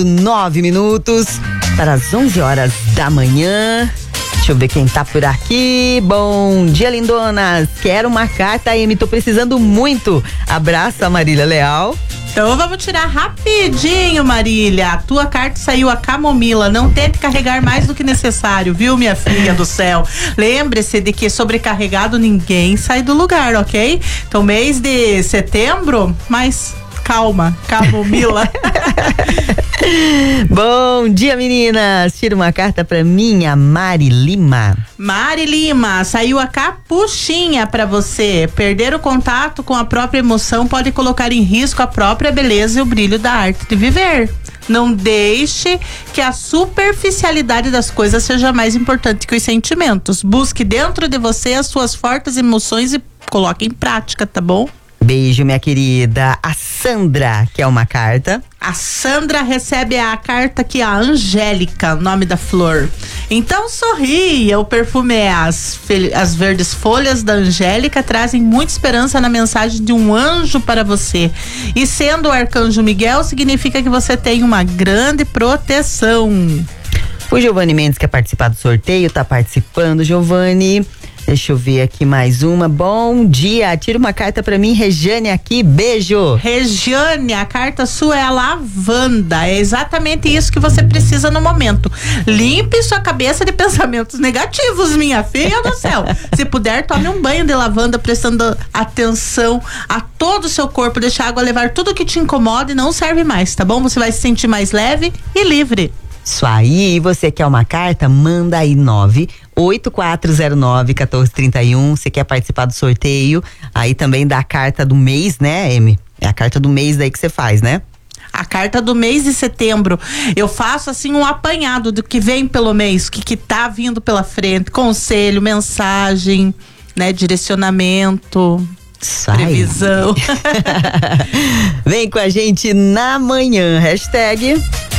9 minutos para as 11 horas da manhã. Deixa eu ver quem tá por aqui. Bom dia, lindonas. Quero uma carta, Amy. Tô precisando muito. Abraço, a Marília Leal. Então vamos tirar rapidinho, Marília. A tua carta saiu a camomila. Não tente carregar mais do que necessário, viu, minha filha do céu? Lembre-se de que sobrecarregado ninguém sai do lugar, ok? Então, mês de setembro, mas calma, camomila. Bom dia, meninas. Tira uma carta pra mim, a Mari Lima. Mari Lima, saiu a capuchinha pra você. Perder o contato com a própria emoção pode colocar em risco a própria beleza e o brilho da arte de viver. Não deixe que a superficialidade das coisas seja mais importante que os sentimentos. Busque dentro de você as suas fortes emoções e coloque em prática, tá bom? Beijo, minha querida. A Sandra quer uma carta. A Sandra recebe a carta aqui, a Angélica, nome da flor. Então sorria, o perfume é as verdes folhas da Angélica trazem muita esperança na mensagem de um anjo para você. E sendo o arcanjo Miguel, significa que você tem uma grande proteção. O Giovanni Mendes quer participar do sorteio, tá participando, Giovanni. Deixa eu ver aqui mais uma. Bom dia, tira uma carta pra mim, Regiane aqui, beijo. Regiane, a carta sua é a lavanda, é exatamente isso que você precisa no momento. Limpe sua cabeça de pensamentos negativos, minha filha do céu. Se puder, tome um banho de lavanda, prestando atenção a todo o seu corpo, deixa a água levar tudo que te incomoda e não serve mais, tá bom? Você vai se sentir mais leve e livre. Isso aí, você quer uma carta? Manda aí 98409-1431. Você quer participar do sorteio? Aí também da carta do mês, né, Amy? É a carta do mês daí que você faz, né? A carta do mês de setembro. Eu faço assim um apanhado do que vem pelo mês, o que tá vindo pela frente, conselho, mensagem, né, direcionamento. Previsão. Vem com a gente na manhã. Hashtag